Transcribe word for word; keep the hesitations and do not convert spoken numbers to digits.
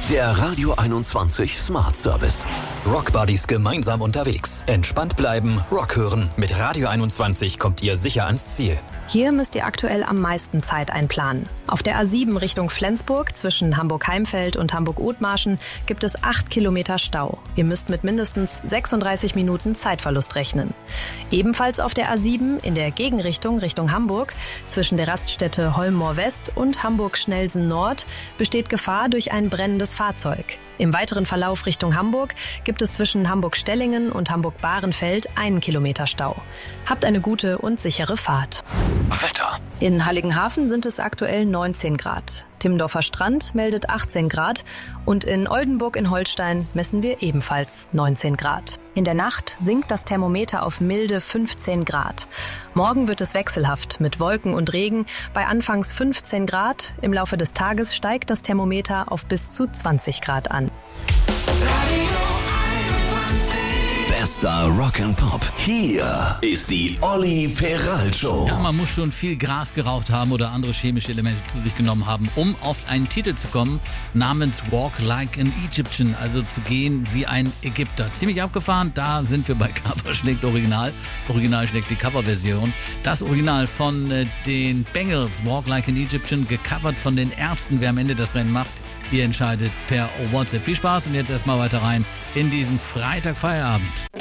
Der Radio einundzwanzig Smart Service. Rock Buddies gemeinsam unterwegs. Entspannt bleiben, Rock hören. Mit Radio einundzwanzig kommt ihr sicher ans Ziel. Hier müsst ihr aktuell am meisten Zeit einplanen. Auf der A sieben Richtung Flensburg zwischen Hamburg-Heimfeld und Hamburg-Othmarschen gibt es acht Kilometer Stau. Ihr müsst mit mindestens sechsunddreißig Minuten Zeitverlust rechnen. Ebenfalls auf der A sieben in der Gegenrichtung Richtung Hamburg zwischen der Raststätte Holmmoor West und Hamburg-Schnelsen Nord besteht Gefahr durch ein brennendes Fahrzeug. Im weiteren Verlauf Richtung Hamburg gibt es zwischen Hamburg-Stellingen und Hamburg-Bahrenfeld einen Kilometer Stau. Habt eine gute und sichere Fahrt. Wetter. In Heiligenhafen sind es aktuell neunzehn Grad. Timmendorfer Strand meldet achtzehn Grad und in Oldenburg in Holstein messen wir ebenfalls neunzehn Grad. In der Nacht sinkt das Thermometer auf milde fünfzehn Grad. Morgen wird es wechselhaft mit Wolken und Regen bei anfangs fünfzehn Grad. Im Laufe des Tages steigt das Thermometer auf bis zu zwanzig Grad an. Bester Rock and Pop. Hier ist die Olli Peral Show. Ja, man muss schon viel Gras geraucht haben oder andere chemische Elemente zu sich genommen haben, um auf einen Titel zu kommen namens Walk Like an Egyptian, also zu gehen wie ein Ägypter. Ziemlich abgefahren, da sind wir bei Cover schlägt Original. Original schlägt die Coverversion. Das Original von äh, den Bengals, Walk Like an Egyptian, gecovert von den Ärzten. Wer am Ende das Rennen macht, ihr entscheidet per WhatsApp. Viel Spaß und jetzt erstmal weiter rein in diesen Freitag Feierabend.